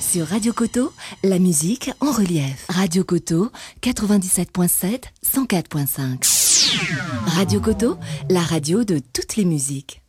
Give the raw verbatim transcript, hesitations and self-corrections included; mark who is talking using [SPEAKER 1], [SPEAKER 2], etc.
[SPEAKER 1] Sur Radio Coteau, la musique en relief. Radio Coteau, quatre-vingt-dix-sept virgule sept, cent quatre virgule cinq. Radio Coteau, la radio de toutes les musiques.